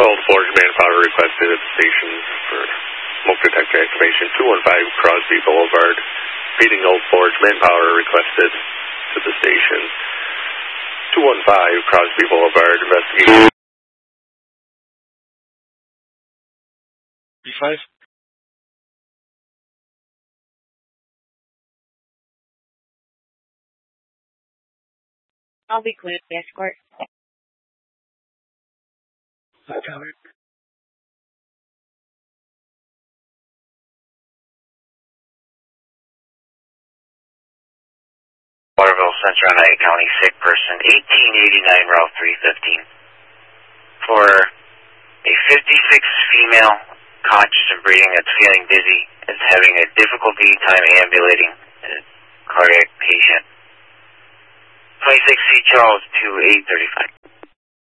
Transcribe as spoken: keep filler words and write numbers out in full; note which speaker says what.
Speaker 1: Old Forge manpower requested at the station for smoke detector activation. two one five Crosby Boulevard. Feeding Old Forge manpower requested to the station. two one five Crosby Boulevard. Investigation.
Speaker 2: B five?
Speaker 3: I'll be clear, escort.
Speaker 2: I got it.
Speaker 4: Waterville, Central United County, sick person, eighteen eighty-nine, Route three fifteen. For a fifty-six female conscious and breathing that's feeling dizzy, is having a difficulty time ambulating, a cardiac patient. twenty-six C Charles to eight thirty-five.